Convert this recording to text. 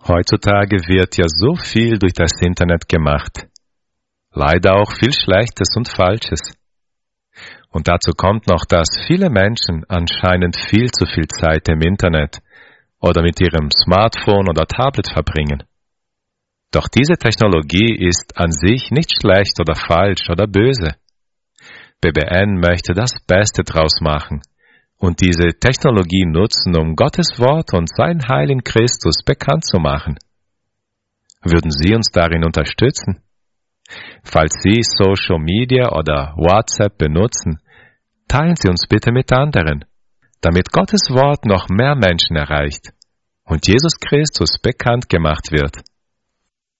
Heutzutage wird ja so viel durch das Internet gemacht. Leider auch viel Schlechtes und Falsches. Und dazu kommt noch, dass viele Menschen anscheinend viel zu viel Zeit im Internet oder mit ihrem Smartphone oder Tablet verbringen. Doch diese Technologie ist an sich nicht schlecht oder falsch oder böse. BBN möchte das Beste draus machen und diese Technologie nutzen, um Gottes Wort und sein Heil in Christus bekannt zu machen. Würden Sie uns darin unterstützen? Falls Sie Social Media oder WhatsApp benutzen, teilen Sie uns bitte mit anderen, damit Gottes Wort noch mehr Menschen erreicht und Jesus Christus bekannt gemacht wird.